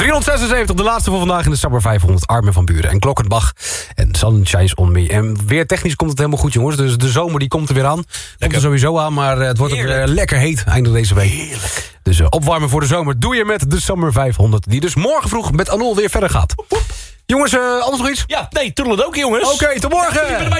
376, de laatste voor vandaag in de Summer 500. Armin van Buuren en Glockenbach en Sun Shines on Me. En weer technisch komt het helemaal goed, jongens. Dus de zomer die komt er weer aan. Komt er sowieso aan, maar het wordt ook weer lekker heet einde deze week. Heerlijk. Dus opwarmen voor de zomer doe je met de Summer 500. Die dus morgen vroeg met Anol weer verder gaat. Jongens, anders nog iets? Ja, nee, toedeledokie, jongens. Oké, tot morgen.